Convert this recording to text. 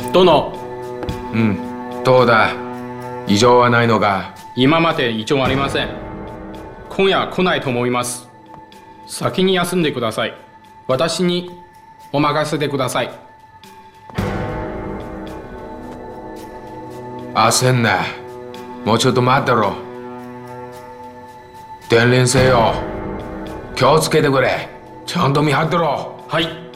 殿、 どうだ、異常はないのか。 今まで異常ありません。今夜来ないと思います。先に休んでください。私にお任せてください。 焦んな。もうちょっと待ってろ。伝令せよ。気をつけてくれ。ちゃんと見張ってろ。 はい。